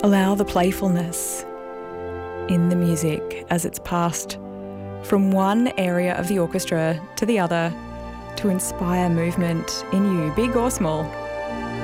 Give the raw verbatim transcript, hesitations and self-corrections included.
Allow the playfulness in the music as it's passed from one area of the orchestra to the other to inspire movement in you, big or small.